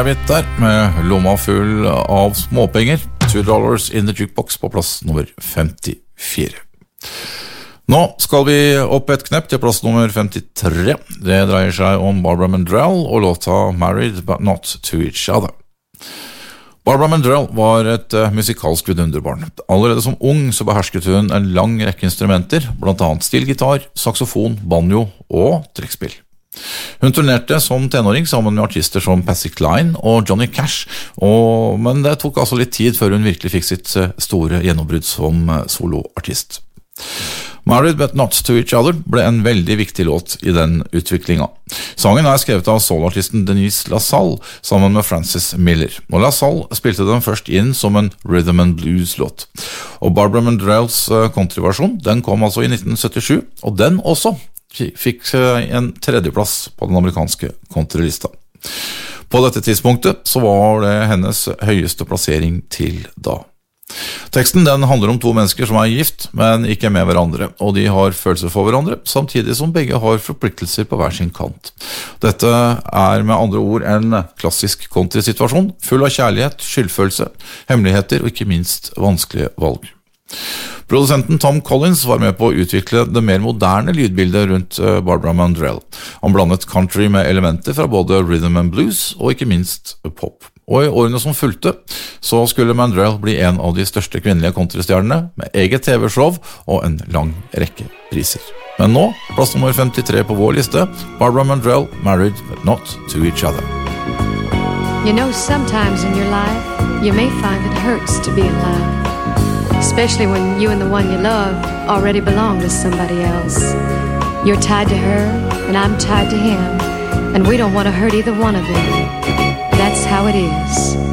Jeg vet der, med lomma full av småpenger. $2 in the jukebox på plass nummer 54. Nå skal vi opp et knepp til plass nummer 53. Det dreier seg om Barbara Mandrell og låta Married But Not To Each Other. Barbara Mandrell var et musikalsk vidunderbarn. Allerede som ung så behersket hun en lang rekke instrumenter, blant annet stilgitar, saksofon, banjo og trekkspill. Hun turnerte som tenåring sammen med artister som Patsy Cline og Johnny Cash, men det tok altså litt tid før hun virkelig fikk sitt store gjennombrudd som soloartist. Married But Not To Each Other ble en veldig viktig låt i den utviklinga. Sangen er skrevet av soloartisten Denise LaSalle sammen med Francis Miller, og LaSalle spilte den først inn som en rhythm and blues låt. Og Barbara Mandrells countryversjon, den kom altså i 1977, og den også fikk en tredjeplass på den amerikanske countrylista. På dette tidspunktet så var det hennes høyeste plassering til da. Teksten den handler om to mennesker som er gift, men ikke med hverandre, og de har følelser for hverandre, samtidig som begge har forpliktelser på hver sin kant. Dette er med andre ord en klassisk countrysituasjon, full av kjærlighet, skyldfølelse, hemmeligheter og ikke minst vanskelige valg. Produsenten Tom Collins var med på å utvikle det mer moderne lydbildet rundt Barbara Mandrell. Han blandet country med elementer fra både rhythm and blues og ikke minst pop. Og i årene som fulgte, så skulle Mandrell bli en av de største kvinnelige countrystjernene med eget TV-show og en lang rekke priser. Men nå, plass nummer 53 på vår liste, Barbara Mandrell, Married But Not To Each Other. You know, sometimes in your life, you may find it hurts to be in love. Especially when you and the one you love already belong to somebody else. You're tied to her, and I'm tied to him, and we don't want to hurt either one of them. That's how it is.